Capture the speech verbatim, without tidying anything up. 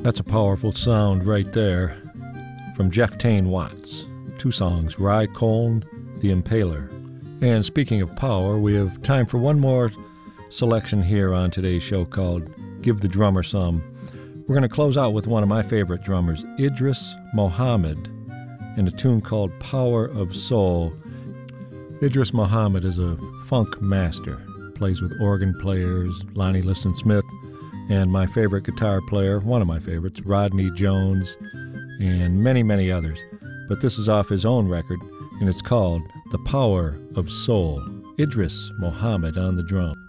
That's a powerful sound right there from Jeff Tain Watts. Two songs, Rye Coln, The Impaler. And speaking of power, we have time for one more selection here on today's show called Give the Drummer Some. We're going to close out with one of my favorite drummers, Idris Muhammad, in a tune called Power of Soul. Idris Muhammad is a funk master, plays with organ players, Lonnie Liston Smith, and my favorite guitar player, one of my favorites, Rodney Jones, and many, many others. But this is off his own record, and it's called The Power of Soul. Idris Muhammad on the drum.